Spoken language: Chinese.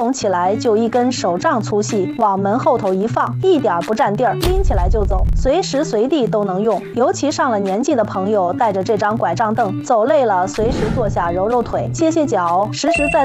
容起来就一根手杖粗细，往门后头一放，一点不占地儿，拎起来就走，随时随地都能用。尤其上了年纪的朋友，带着这张拐杖凳，走累了随时坐下揉揉腿、歇歇脚，实实在